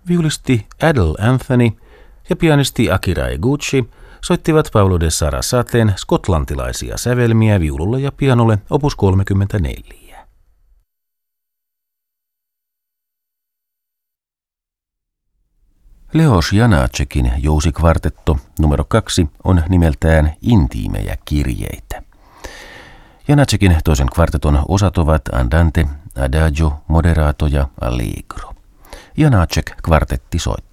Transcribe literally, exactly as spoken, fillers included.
Viulisti Adele Anthony ja pianisti Akira Eguchi soittivat Paolo de Sarasaten skotlantilaisia sävelmiä viululle ja pianolle opus kolmekymmentäneljä. Leos Janáčekin jousikvartetto numero kaksi on nimeltään Intiimejä kirjeitä. Janáčekin toisen kvarteton osat ovat Andante, Adagio, Moderato ja Allegro. Janáček kvartetti soittaa.